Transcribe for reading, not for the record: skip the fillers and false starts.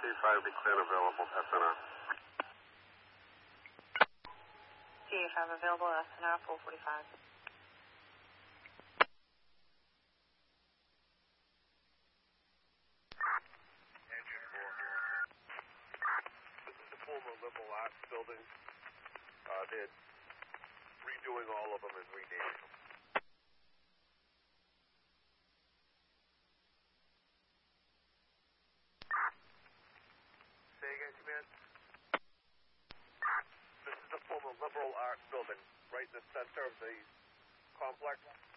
CA5 declared available, SNR. CA5 available, SNR 445. Engine 4. This is the former Liberal Arts building. They're redoing all of them and renaming them. Say again, Command? This is the former Liberal Arts building, right in the center of the complex.